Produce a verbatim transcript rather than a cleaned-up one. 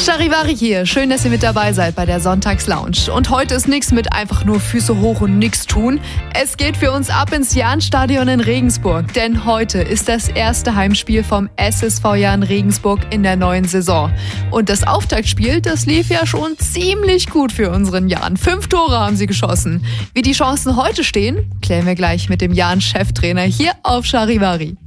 Charivari hier. Schön, dass ihr mit dabei seid bei der Sonntagslounge. Und heute ist nichts mit einfach nur Füße hoch und nichts tun. Es geht für uns ab ins Jahnstadion in Regensburg. Denn heute ist das erste Heimspiel vom S S V Jahn Regensburg in der neuen Saison. Und das Auftaktspiel, das lief ja schon ziemlich gut für unseren Jahn. Fünf Tore haben sie geschossen. Wie die Chancen heute stehen, klären wir gleich mit dem Jahn-Cheftrainer hier auf Charivari.